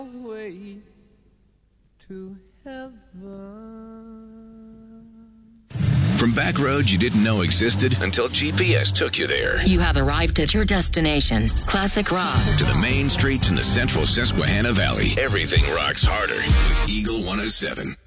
way to heaven. From back roads you didn't know existed until GPS took you there. You have arrived at your destination, Classic Rock. To the main streets in the central Susquehanna Valley, everything rocks harder with Eagle 107.